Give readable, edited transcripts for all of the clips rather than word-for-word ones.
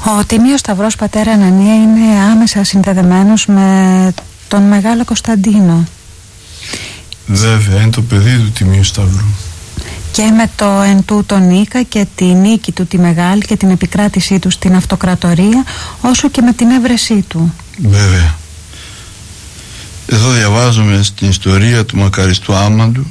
Ο Τιμίος Σταυρός, πατέρα Ανανία, είναι άμεσα συνδεδεμένος με τον Μεγάλο Κωνσταντίνο. Βέβαια, είναι το παιδί του Τιμίου Σταυρού. Και με το εν τούτο νίκα και τη νίκη του τη μεγάλη και την επικράτησή του στην αυτοκρατορία, όσο και με την έβρεσή του. Βέβαια. Εδώ διαβάζουμε στην ιστορία του μακαριστού Άμαντου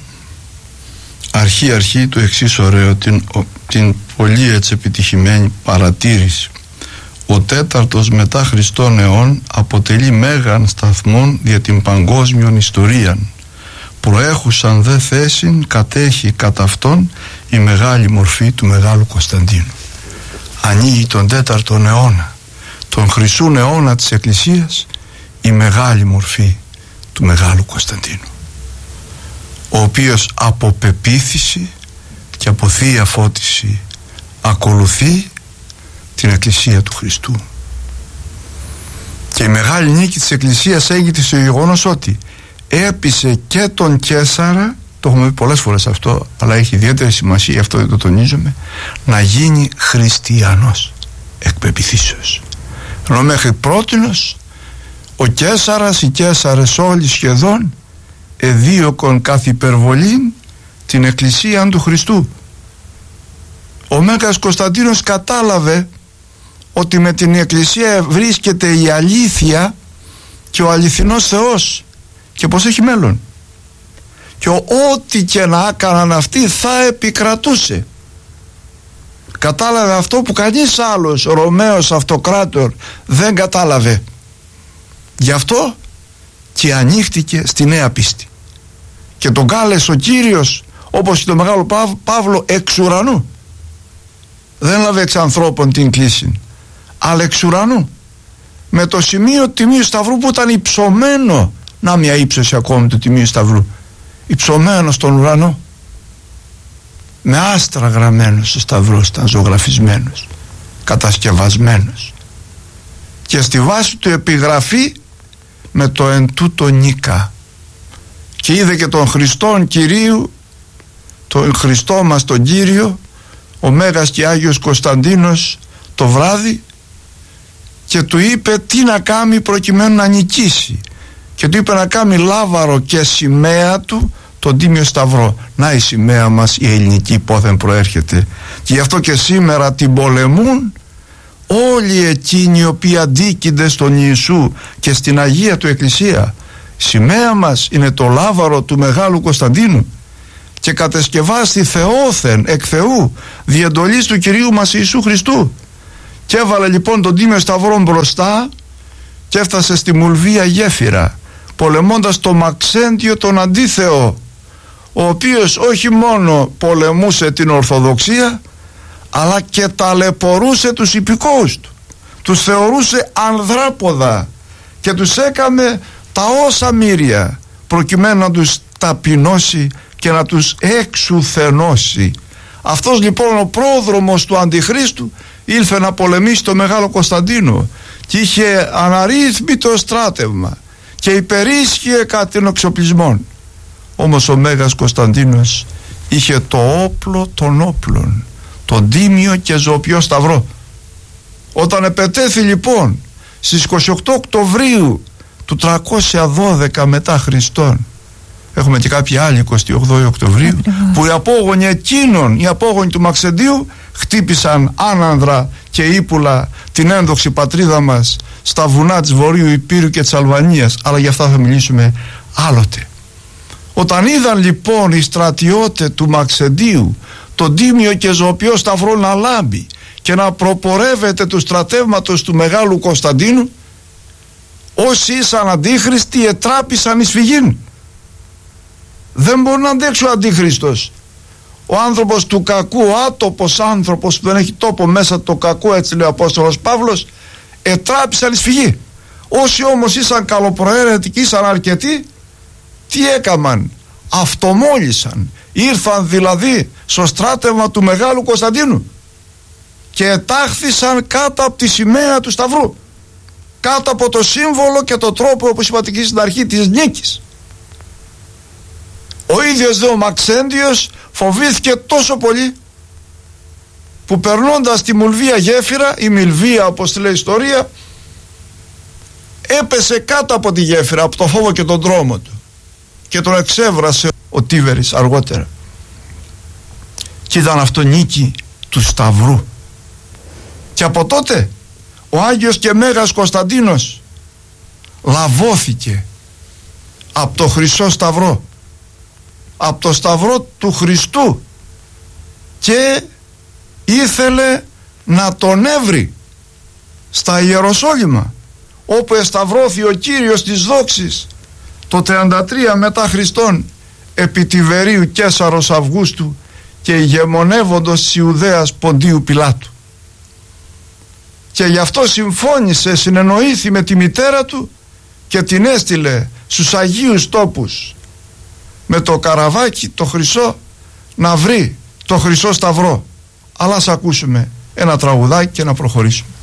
αρχή το εξής ωραίο, την πολύ έτσι επιτυχημένη παρατήρηση. Ο τέταρτος μετά Χριστόν αιών αποτελεί μέγαν σταθμόν δια την παγκόσμιον ιστορίαν. Προέχουσαν δε θέσιν κατέχει κατά αυτόν η μεγάλη μορφή του Μεγάλου Κωνσταντίνου. Ανοίγει τον τέταρτον αιώνα, τον χρυσούν αιώνα της Εκκλησίας, η μεγάλη μορφή του Μεγάλου Κωνσταντίνου, ο οποίος από πεποίθηση και από θεία φώτιση ακολουθεί την Εκκλησία του Χριστού. Και η μεγάλη νίκη της Εκκλησίας έγινε στο γεγονός ότι έπεισε και τον Καίσαρα, το έχουμε πει πολλές φορές αυτό, αλλά έχει ιδιαίτερη σημασία, γι' αυτό δεν το τονίζουμε, να γίνει χριστιανός εκ πεποιθήσεως. Ενώ μέχρι πρότινος ο Καίσαρας, οι Καίσαρες όλοι σχεδόν εδίωκον καθ' υπερβολήν την Εκκλησία του Χριστού. Ο Μέγας Κωνσταντίνος κατάλαβε ότι με την Εκκλησία βρίσκεται η αλήθεια και ο αληθινός Θεός και πως έχει μέλλον, και ό,τι και να έκαναν αυτοί θα επικρατούσε. Κατάλαβε αυτό που κανείς άλλος Ρωμαίος αυτοκράτορ δεν κατάλαβε. Γι' αυτό και ανοίχτηκε στη νέα πίστη και τον κάλεσε ο Κύριος, όπως και τον Μεγάλο Παύλο, εξ ουρανού. Δεν λάβε εξ ανθρώπων την κλίση, αλλά εξ ουρανού, με το σημείο του Τιμίου Σταυρού που ήταν υψωμένο. Να μια ύψωση ακόμη του Τιμίου Σταυρού, υψωμένο στον ουρανό, με άστρα γραμμένος ο Σταυρός, ήταν ζωγραφισμένος, κατασκευασμένος, και στη βάση του επιγραφή με το εν τούτο νίκα. Και είδε και τον Χριστόν Κυρίου, τον Χριστό μας τον Κύριο, ο Μέγας και Άγιος Κωνσταντίνος, το βράδυ, και του είπε τι να κάνει προκειμένου να νικήσει, και του είπε να κάνει λάβαρο και σημαία του τον Τίμιο Σταυρό. Να η σημαία μας η ελληνική πόθεν προέρχεται, και γι' αυτό και σήμερα την πολεμούν όλοι εκείνοι οι οποίοι αντίκεινται στον Ιησού και στην Αγία του Εκκλησία. Η σημαία μας είναι το λάβαρο του Μεγάλου Κωνσταντίνου, και κατεσκευάστη Θεόθεν εκ Θεού δι' εντολής του Κυρίου μας Ιησού Χριστού. Και έβαλε λοιπόν τον Τίμιο Σταυρό μπροστά και έφτασε στη Μουλβία γέφυρα, πολεμώντας το Μαξέντιο τον Αντίθεο, ο οποίος όχι μόνο πολεμούσε την Ορθοδοξία, αλλά και ταλαιπωρούσε τους υπηκόους του, τους θεωρούσε ανδράποδα και τους έκαμε τα όσα μύρια, προκειμένου να τους ταπεινώσει και να τους εξουθενώσει. Αυτός λοιπόν ο πρόδρομος του Αντιχρίστου ήλθε να πολεμήσει το Μεγάλο Κωνσταντίνο και είχε αναρρύθμιτο στράτευμα και υπερίσχυε κατά των εξοπλισμών. Όμως ο Μέγας Κωνσταντίνος είχε το όπλο των όπλων, τον Τίμιο και Ζωοποιό Σταυρό. Όταν επετέθη λοιπόν στις 28 Οκτωβρίου του 312 μετά Χριστόν, έχουμε και κάποια άλλη 28 Οκτωβρίου, που οι απόγονοι εκείνων, οι απόγονοι του Μαξεντίου, χτύπησαν άνανδρα και ύπουλα την ένδοξη πατρίδα μας στα βουνά της Βορείου Υπήρου και της Αλβανίας, αλλά για αυτά θα μιλήσουμε άλλοτε. Όταν είδαν λοιπόν οι στρατιώτες του Μαξεντίου τον Τίμιο και Ζωοποιό Σταυρό να λάμπει και να προπορεύεται του στρατεύματος του Μεγάλου Κωνσταντίνου, όσοι ήσαν αντίχριστοι ετράπησαν εις φυγήν. Δεν μπορεί να αντέξει ο αντίχριστος, ο άνθρωπος του κακού, ο άτοπος άνθρωπος που δεν έχει τόπο μέσα το κακό, έτσι λέει ο Απόστολος Παύλος, ετράπησαν εις φυγή. Όσοι όμως ήσαν καλοπροαίρετοι και ήσαν αρκετοί, τι έκαμαν? Αυτομόλυσαν, ήρθαν δηλαδή στο στράτευμα του Μεγάλου Κωνσταντίνου και ετάχθησαν κάτω από τη σημαία του Σταυρού, κάτω από το σύμβολο και το τρόπο, όπως είπατε και στην αρχή, της νίκης. Ο ίδιος δε ο Μαξέντιος φοβήθηκε τόσο πολύ που περνώντας τη Μουλβία γέφυρα, η Μιλβία όπως τη λέει η ιστορία, έπεσε κάτω από τη γέφυρα από το φόβο και τον τρόμο του και τον εξέβρασε ο Τίβερης αργότερα. Και ήταν αυτό νίκη του Σταυρού. Και από τότε ο Άγιος και Μέγας Κωνσταντίνος λαβώθηκε από το Χρυσό Σταυρό, από το Σταυρό του Χριστού, και ήθελε να τον έβρει στα Ιεροσόλυμα, όπου εσταυρώθη ο Κύριος της δόξης το 33 μετά Χριστόν επί Τιβερίου Καίσαρος Αυγούστου και ηγεμονεύοντος της Ιουδαίας Ποντίου Πιλάτου. Και γι' αυτό συμφώνησε, συνεννοήθη με τη μητέρα του και την έστειλε στους Αγίους Τόπους με το καραβάκι το χρυσό να βρει το Χρυσό Σταυρό. Αλλά ας ακούσουμε ένα τραγουδάκι και να προχωρήσουμε.